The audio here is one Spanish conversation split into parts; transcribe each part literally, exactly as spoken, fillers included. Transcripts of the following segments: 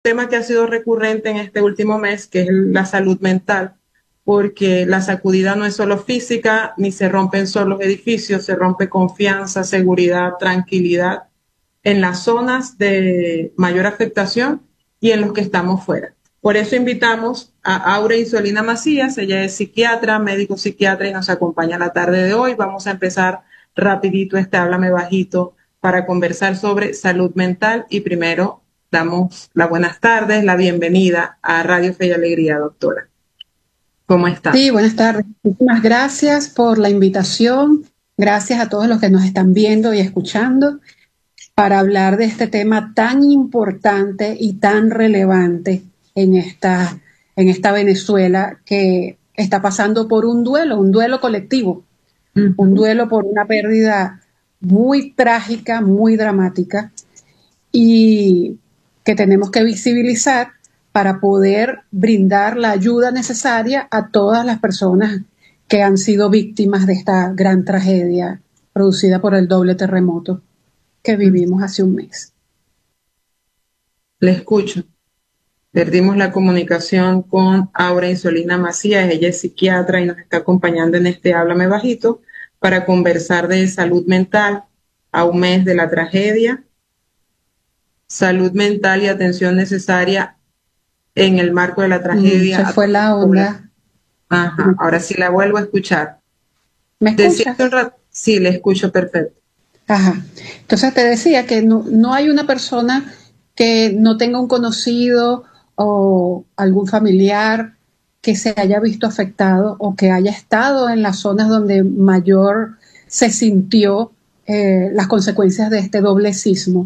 tema que ha sido recurrente en este último mes, que es la salud mental, porque la sacudida no es solo física, ni se rompen solo edificios, se rompe confianza, seguridad, tranquilidad en las zonas de mayor afectación y en los que estamos fuera. Por eso invitamos a Aura Insolina Macías, ella es psiquiatra, médico psiquiatra y nos acompaña la tarde de hoy. Vamos a empezar rapidito este Háblame Bajito para conversar sobre salud mental y primero damos las buenas tardes, la bienvenida a Radio Fe y Alegría, doctora. ¿Cómo está? Sí, buenas tardes. Muchísimas gracias por la invitación. Gracias a todos los que nos están viendo y escuchando para hablar de este tema tan importante y tan relevante en esta, en esta Venezuela que está pasando por un duelo, un duelo colectivo, uh-huh. un duelo por una pérdida muy trágica, muy dramática y que tenemos que visibilizar para poder brindar la ayuda necesaria a todas las personas que han sido víctimas de esta gran tragedia producida por el doble terremoto que vivimos hace un mes. Le escucho. Perdimos la comunicación con Aura Insolina Macías, ella es psiquiatra y nos está acompañando en este Háblame Bajito para conversar de salud mental a un mes de la tragedia, salud mental y atención necesaria en el marco de la tragedia. Mm, se fue la onda. Ajá, ahora sí la vuelvo a escuchar. ¿Me escuchas? Sí, le escucho perfecto. Ajá. Entonces te decía que no, no hay una persona que no tenga un conocido o algún familiar que se haya visto afectado o que haya estado en las zonas donde mayor se sintió eh, las consecuencias de este doble sismo.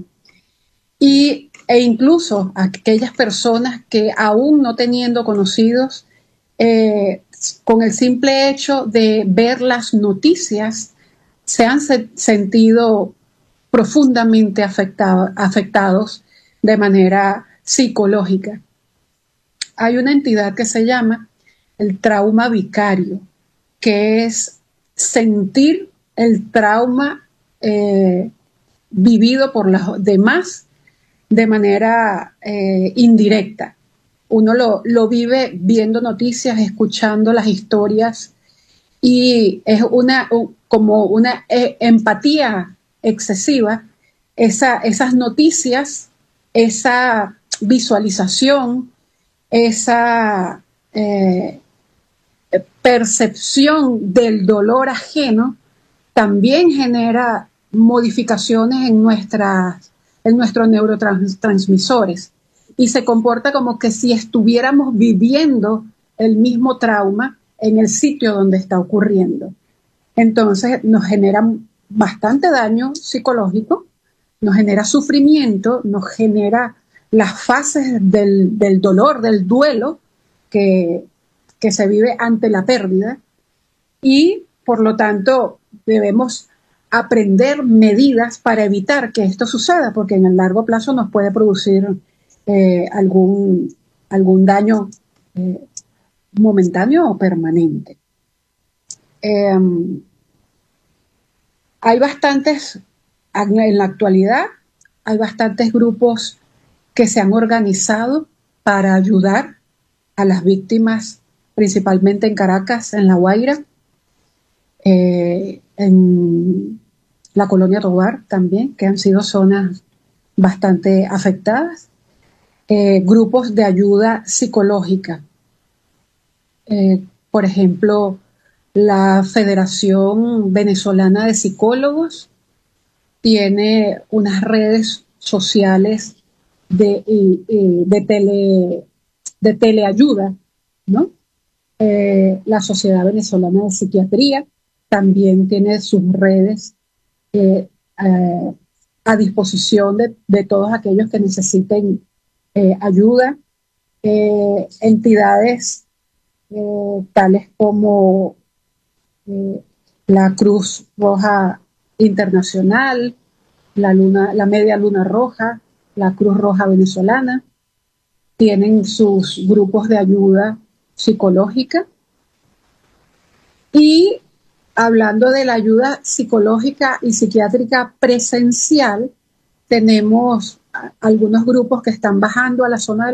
Y, e incluso aquellas personas que aún no teniendo conocidos, eh, con el simple hecho de ver las noticias, se han se sentido profundamente afectado, afectados de manera psicológica. Hay una entidad que se llama el trauma vicario, que es sentir el trauma eh, vivido por los demás de manera eh, indirecta. Uno lo, lo vive viendo noticias, escuchando las historias y es una como una eh, empatía excesiva, esa, esas noticias, esa visualización, esa eh, percepción del dolor ajeno también genera modificaciones en, nuestras, en nuestros neurotransmisores y se comporta como que si estuviéramos viviendo el mismo trauma en el sitio donde está ocurriendo. Entonces nos genera bastante daño psicológico, nos genera sufrimiento, nos genera las fases del, del dolor, del duelo que, que se vive ante la pérdida y por lo tanto debemos aprender medidas para evitar que esto suceda, porque en el largo plazo nos puede producir eh, algún, algún daño eh, momentáneo o permanente. Eh, hay bastantes, en la actualidad, hay bastantes grupos que se han organizado para ayudar a las víctimas, principalmente en Caracas, en La Guaira, eh, en la colonia Tovar también, que han sido zonas bastante afectadas, eh, grupos de ayuda psicológica. Eh, por ejemplo, la Federación Venezolana de Psicólogos tiene unas redes sociales de, de, tele, de teleayuda, ¿no? Eh, la Sociedad Venezolana de Psiquiatría también tiene sus redes eh, eh, a disposición de, de todos aquellos que necesiten eh, ayuda. Eh, entidades eh, tales como eh, la Cruz Roja Internacional, la, luna, la Media Luna Roja, la Cruz Roja Venezolana, tienen sus grupos de ayuda psicológica. Y hablando de la ayuda psicológica y psiquiátrica presencial, tenemos algunos grupos que están bajando a la zona de